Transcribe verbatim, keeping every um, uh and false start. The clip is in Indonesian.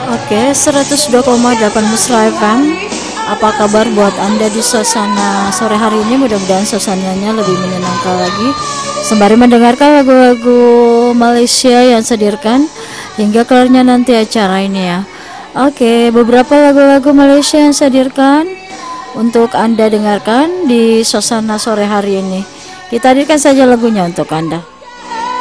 Oke, seratus dua koma delapan Musra F M. Apa kabar buat Anda di suasana sore hari ini? Mudah-mudahan suasananya lebih menyenangkan lagi sembari mendengarkan lagu-lagu Malaysia yang sedirkan hingga kelarnya nanti acara ini ya. Oke, beberapa lagu-lagu Malaysia yang sedirkan untuk Anda dengarkan di suasana sore hari ini. Kita hadirkan saja lagunya untuk Anda.